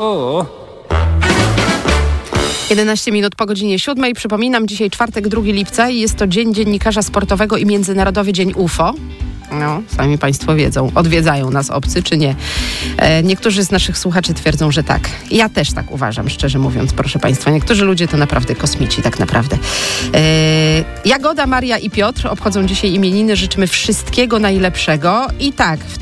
11 minut po godzinie 7. Przypominam, dzisiaj czwartek, 2 lipca i jest to Dzień Dziennikarza Sportowego i Międzynarodowy Dzień UFO. No, sami Państwo wiedzą, odwiedzają nas obcy czy nie. Niektórzy z naszych słuchaczy twierdzą, że tak. Ja też tak uważam, szczerze mówiąc, proszę Państwa. Niektórzy ludzie to naprawdę kosmici, tak naprawdę. Jagoda, Maria i Piotr obchodzą dzisiaj imieniny. Życzymy wszystkiego najlepszego. I tak, w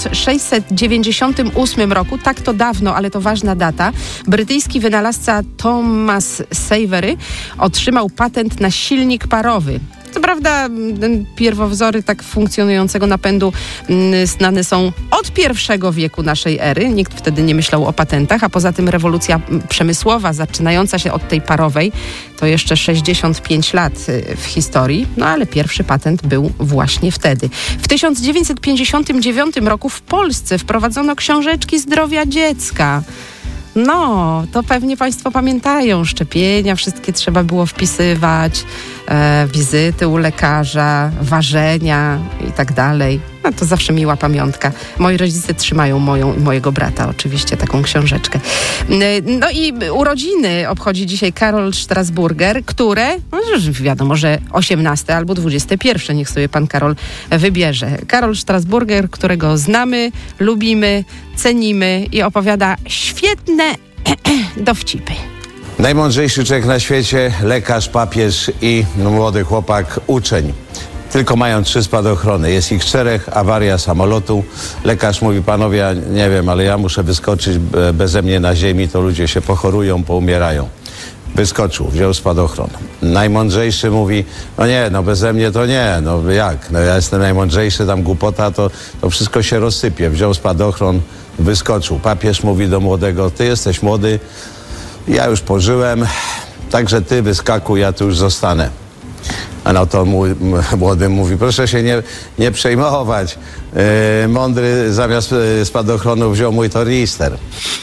1698 roku, tak to dawno, ale to ważna data, brytyjski wynalazca Thomas Savery otrzymał patent na silnik parowy. Co prawda pierwowzory tak funkcjonującego napędu znane są od I wieku naszej ery. Nikt wtedy nie myślał o patentach, a poza tym rewolucja przemysłowa zaczynająca się od tej parowej to jeszcze 65 lat w historii, no ale pierwszy patent był właśnie wtedy. W 1959 roku w Polsce wprowadzono książeczki zdrowia dziecka. No, to pewnie Państwo pamiętają. Szczepienia wszystkie trzeba było wpisywać, wizyty u lekarza, ważenia i tak dalej. No to zawsze miła pamiątka. Moi rodzice trzymają moją i mojego brata oczywiście taką książeczkę. No i urodziny obchodzi dzisiaj Karol Strasburger, które, no już wiadomo, że 18 albo 21, niech sobie pan Karol wybierze. Karol Strasburger, którego znamy, lubimy, cenimy i opowiada świetne dowcipy. Najmądrzejszy człowiek na świecie, lekarz, papież i młody chłopak, uczeń. Tylko mają 3 spadochrony. Jest ich 4, awaria samolotu. Lekarz mówi, panowie, ja nie wiem, ale ja muszę wyskoczyć beze mnie na ziemi, to ludzie się pochorują, poumierają. Wyskoczył, wziął spadochron. Najmądrzejszy mówi, no nie, no beze mnie to nie, no jak? No ja jestem najmądrzejszy, tam głupota, to wszystko się rozsypie. Wziął spadochron, wyskoczył. Papież mówi do młodego, ty jesteś młody, ja już pożyłem, także ty wyskakuj, ja tu już zostanę. A no to młody mówi, proszę się nie przejmować. Mądry zamiast spadochronu wziął mój tornister.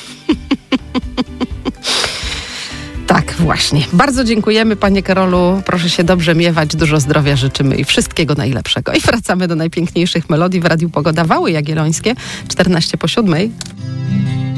Tak, właśnie. Bardzo dziękujemy, panie Karolu. Proszę się dobrze miewać, dużo zdrowia życzymy i wszystkiego najlepszego. I wracamy do najpiękniejszych melodii w Radiu Pogoda. Wały Jagiellońskie, 14 po 7.